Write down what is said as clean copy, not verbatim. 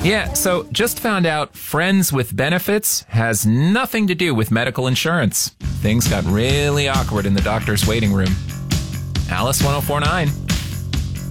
Yeah, so just found out Friends with Benefits has nothing to do with medical insurance. Things got really awkward in the doctor's waiting room. Alice 1049.